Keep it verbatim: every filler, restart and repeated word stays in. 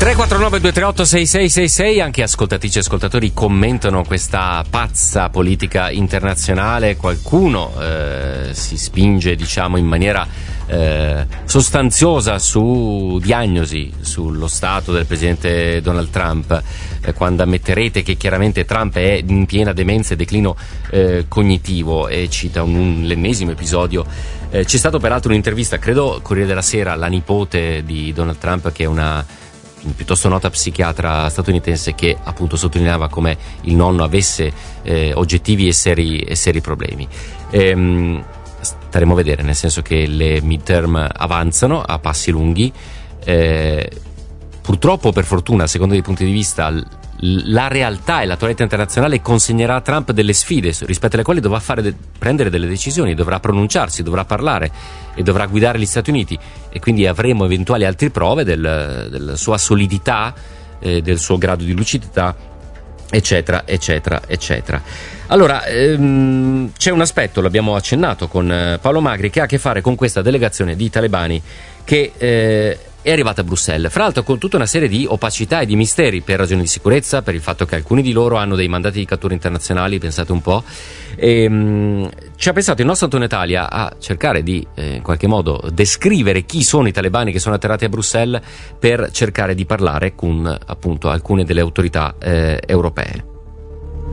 tre quattro nove due tre otto sei sei sei sei, anche ascoltatrici e ascoltatori commentano questa pazza politica internazionale. Qualcuno eh, si spinge, diciamo, in maniera eh, sostanziosa su diagnosi sullo stato del presidente Donald Trump, eh, quando ammetterete che chiaramente Trump è in piena demenza e declino eh, cognitivo, e cita un, un, l'ennesimo episodio. Eh, c'è stato peraltro un'intervista, credo Corriere della Sera, alla nipote di Donald Trump, che è una piuttosto nota psichiatra statunitense, che appunto sottolineava come il nonno avesse eh, oggettivi e seri, e seri problemi. Ehm, staremo a vedere, nel senso che le midterm avanzano a passi lunghi. Eh, purtroppo, per fortuna, secondo i punti di vista, la realtà e l'attualità internazionale consegnerà a Trump delle sfide rispetto alle quali dovrà fare de- prendere delle decisioni, dovrà pronunciarsi, dovrà parlare e dovrà guidare gli Stati Uniti, e quindi avremo eventuali altre prove del, della sua solidità, eh, del suo grado di lucidità, eccetera eccetera eccetera. Allora, ehm, c'è un aspetto, l'abbiamo accennato con eh, Paolo Magri, che ha a che fare con questa delegazione di talebani che eh, è arrivata a Bruxelles, fra l'altro con tutta una serie di opacità e di misteri, per ragioni di sicurezza, per il fatto che alcuni di loro hanno dei mandati di cattura internazionali, pensate un po'. E, mh, ci ha pensato il nostro Antonio Italia a cercare di eh, in qualche modo descrivere chi sono i talebani che sono atterrati a Bruxelles, per cercare di parlare con appunto alcune delle autorità eh, europee.